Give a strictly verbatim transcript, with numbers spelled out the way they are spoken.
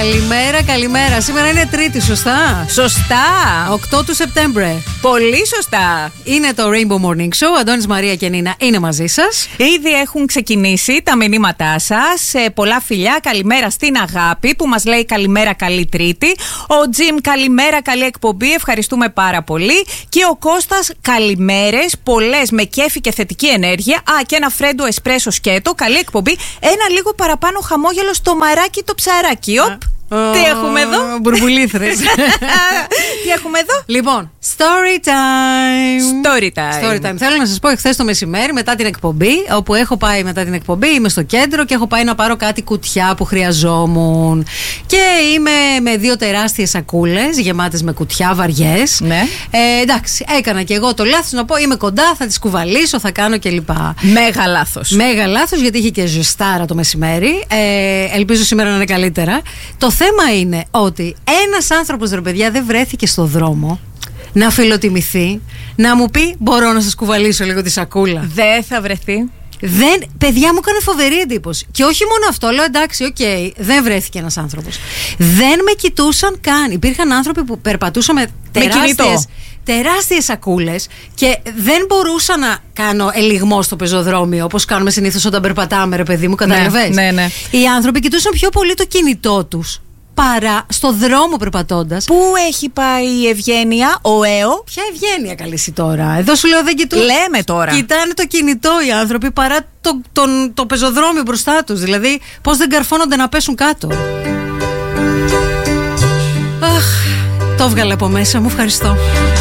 Καλημέρα, καλημέρα. Σήμερα είναι Τρίτη, σωστά? Σωστά. οκτώ του Σεπτέμβρη. Πολύ σωστά. Είναι το Rainbow Morning Show. Αντώνης, Μαρία και Νίνα είναι μαζί σας. Ήδη έχουν ξεκινήσει τα μηνύματά σας. Πολλά φιλιά. Καλημέρα στην Αγάπη που μας λέει καλημέρα, καλή Τρίτη. Ο Τζιμ, καλημέρα, καλή εκπομπή. Ευχαριστούμε πάρα πολύ. Και ο Κώστας, καλημέρες. Πολλές με κέφι και θετική ενέργεια. Α, και ένα φρέντο εσπρέσο σκέτο. Καλή εκπομπή. Ένα λίγο παραπάνω χαμόγελο στο μαράκι το ψαράκι. Οπ. Oh, τι έχουμε εδώ? Μπουρμπουλήθρες. Τι έχουμε εδώ? Λοιπόν, story time. Story time. Story time. Θέλω να σας πω, εχθές το μεσημέρι μετά την εκπομπή, όπου έχω πάει μετά την εκπομπή, είμαι στο κέντρο και έχω πάει να πάρω κάτι κουτιά που χρειαζόμουν. Και είμαι με δύο τεράστιες σακούλες γεμάτες με κουτιά βαριές. Ναι. Ε, εντάξει, έκανα και εγώ το λάθος να πω είμαι κοντά, θα τις κουβαλήσω, θα κάνω κλπ. Μέγα λάθος. Μέγα λάθος, γιατί είχε και ζεστάρα το μεσημέρι. Ε, ελπίζω σήμερα να είναι καλύτερα. Το θέμα είναι ότι ένας άνθρωπος, ρε παιδιά, δεν βρέθηκε στο δρόμο να φιλοτιμηθεί, να μου πει μπορώ να σας κουβαλήσω λίγο τη σακούλα. Δεν θα βρεθεί. Δεν, παιδιά, μου έκανε φοβερή εντύπωση. Και όχι μόνο αυτό, λέω εντάξει, οκ, okay, δεν βρέθηκε ένας άνθρωπος. Δεν με κοιτούσαν καν. Υπήρχαν άνθρωποι που περπατούσαν με τεράστιες, τεράστιες σακούλες και δεν μπορούσα να κάνω ελιγμό στο πεζοδρόμιο όπως κάνουμε συνήθως όταν περπατάμε, ρε παιδί μου, καταλαβες. Ναι, ναι, ναι. Οι άνθρωποι κοιτούσαν πιο πολύ το κινητό τους παρά στο δρόμο περπατώντας. Πού έχει πάει η Ευγένεια, ο ΕΟ? Ποια Ευγένεια καλέσει τώρα? Εδώ σου λέω δεν κοιτούν. Λέμε τώρα. Κοιτάνε το κινητό οι άνθρωποι παρά το, το, το πεζοδρόμιο μπροστά τους. Δηλαδή πώς δεν καρφώνονται να πέσουν κάτω. Αχ, το έβγαλε από μέσα μου, ευχαριστώ.